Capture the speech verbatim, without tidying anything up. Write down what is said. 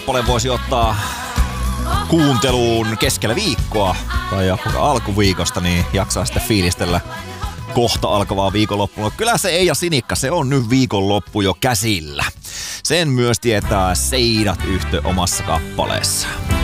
Kappale voisi ottaa kuunteluun keskellä viikkoa tai alkuviikosta, niin jaksaa sitten fiilistellä kohta alkavaa viikonloppua. Kyllä se Eija Sinikka, se on nyt viikonloppu jo käsillä. Sen myös tietää Seidat -yhtye omassa kappaleessaan.